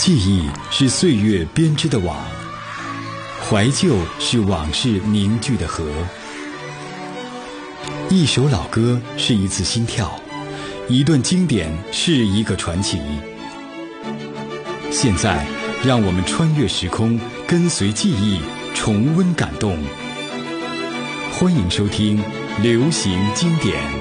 记忆是岁月编织的网，怀旧是往事凝聚的河。一首老歌是一次心跳，一段经典是一个传奇。现在，让我们穿越时空，跟随记忆，重温感动。欢迎收听《流行经典》。